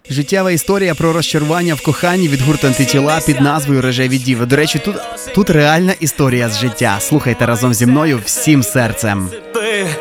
Життєва історія про розчарування в коханні від гурту «Антитіла» під назвою «Рожеві діви». До речі, тут реальна історія з життя. Слухайте разом зі мною всім серцем.